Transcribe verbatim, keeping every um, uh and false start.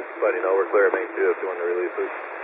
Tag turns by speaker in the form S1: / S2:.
S1: But you know, we're clear at main two if you want to release us.